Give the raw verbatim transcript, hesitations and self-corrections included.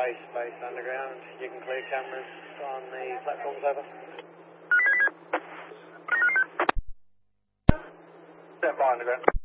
Base, base underground. You can clear cameras on the platforms, over. Stand by underground.